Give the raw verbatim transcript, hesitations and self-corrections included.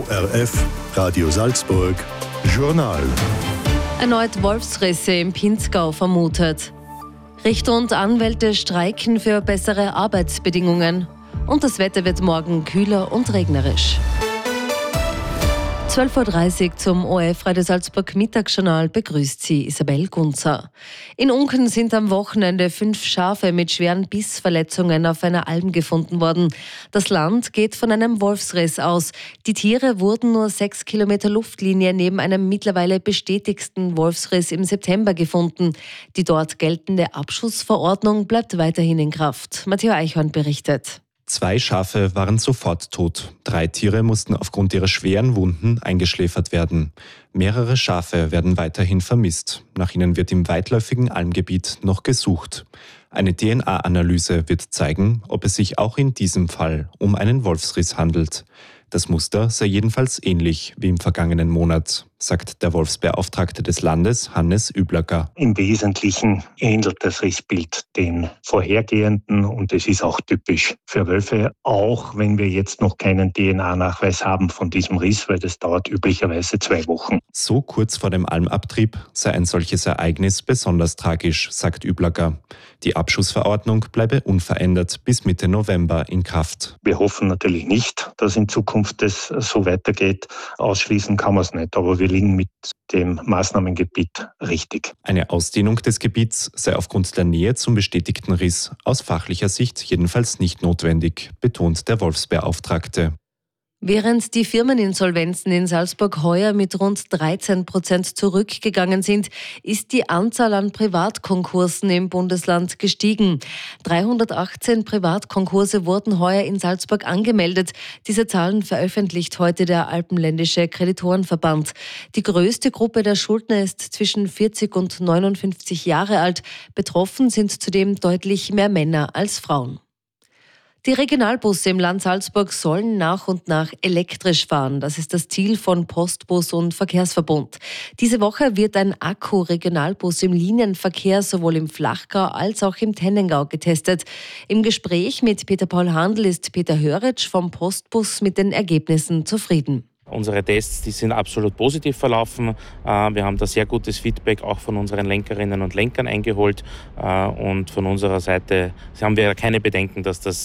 O R F, Radio Salzburg, Journal. Erneut Wolfsrisse im Pinzgau vermutet. Richter und Anwälte streiken für bessere Arbeitsbedingungen. Und das Wetter wird morgen kühler und regnerisch. zwölf Uhr dreißig zum O R F Radio Salzburg Mittagsjournal begrüßt Sie Isabel Gunzer. In Unken sind am Wochenende fünf Schafe mit schweren Bissverletzungen auf einer Alm gefunden worden. Das Land geht von einem Wolfsriss aus. Die Tiere wurden nur sechs Kilometer Luftlinie neben einem mittlerweile bestätigten Wolfsriss im September gefunden. Die dort geltende Abschussverordnung bleibt weiterhin in Kraft. Matteo Eichhorn berichtet. Zwei Schafe waren sofort tot. Drei Tiere mussten aufgrund ihrer schweren Wunden eingeschläfert werden. Mehrere Schafe werden weiterhin vermisst. Nach ihnen wird im weitläufigen Almgebiet noch gesucht. Eine D N A-Analyse wird zeigen, ob es sich auch in diesem Fall um einen Wolfsriss handelt. Das Muster sei jedenfalls ähnlich wie im vergangenen Monat, sagt der Wolfsbeauftragte des Landes, Hannes Üblacker. Im Wesentlichen ähnelt das Rissbild den vorhergehenden und es ist auch typisch für Wölfe, auch wenn wir jetzt noch keinen D N A-Nachweis haben von diesem Riss, weil das dauert üblicherweise zwei Wochen. So kurz vor dem Almabtrieb sei ein solches Ereignis besonders tragisch, sagt Üblacker. Die Abschussverordnung bleibe unverändert bis Mitte November in Kraft. Wir hoffen natürlich nicht, dass in Zukunft es so weitergeht. Ausschließen kann man es nicht, aber wir liegen mit dem Maßnahmengebiet richtig. Eine Ausdehnung des Gebiets sei aufgrund der Nähe zum bestätigten Riss aus fachlicher Sicht jedenfalls nicht notwendig, betont der Wolfsbeauftragte. Während die Firmeninsolvenzen in Salzburg heuer mit rund dreizehn Prozent zurückgegangen sind, ist die Anzahl an Privatkonkursen im Bundesland gestiegen. dreihundertachtzehn Privatkonkurse wurden heuer in Salzburg angemeldet. Diese Zahlen veröffentlicht heute der Alpenländische Kreditorenverband. Die größte Gruppe der Schuldner ist zwischen vierzig und neunundfünfzig Jahre alt. Betroffen sind zudem deutlich mehr Männer als Frauen. Die Regionalbusse im Land Salzburg sollen nach und nach elektrisch fahren. Das ist das Ziel von Postbus und Verkehrsverbund. Diese Woche wird ein Akku-Regionalbus im Linienverkehr sowohl im Flachgau als auch im Tennengau getestet. Im Gespräch mit Peter Paul Handl ist Peter Höritsch vom Postbus mit den Ergebnissen zufrieden. Unsere Tests, die sind absolut positiv verlaufen. Wir haben da sehr gutes Feedback auch von unseren Lenkerinnen und Lenkern eingeholt. Und von unserer Seite haben wir keine Bedenken, dass das